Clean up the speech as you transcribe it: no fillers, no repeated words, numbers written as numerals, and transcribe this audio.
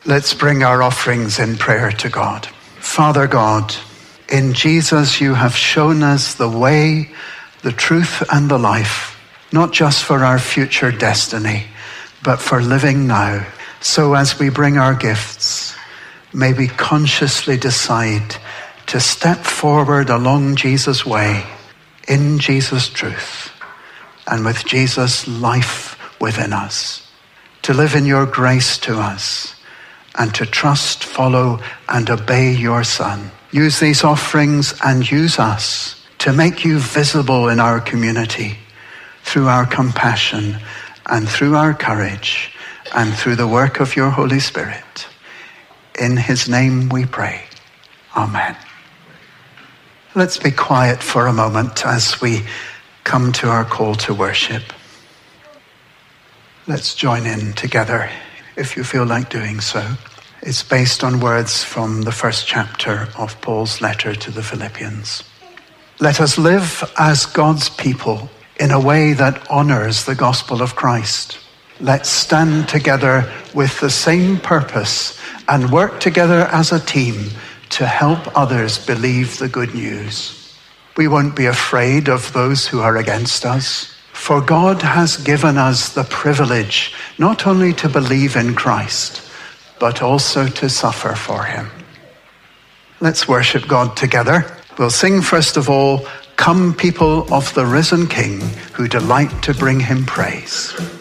Let's bring our offerings in prayer to God. Father God, in Jesus you have shown us the way, the truth, and the life, not just for our future destiny, but for living now. So as we bring our gifts, may we consciously decide to step forward along Jesus' way, in Jesus' truth, and with Jesus' life within us, to live in your grace to us, and to trust, follow, and obey your Son. Use these offerings and use us to make you visible in our community through our compassion and through our courage and through the work of your Holy Spirit. In his name we pray. Amen. Let's be quiet for a moment as we come to our call to worship. Let's join in together if you feel like doing so. It's based on words from the first chapter of Paul's letter to the Philippians. Let us live as God's people in a way that honors the gospel of Christ. Let's stand together with the same purpose and work together as a team to help others believe the good news. We won't be afraid of those who are against us, for God has given us the privilege not only to believe in Christ, but also to suffer for him. Let's worship God together. We'll sing first of all, "Come, people of the risen King, who delight to bring him praise."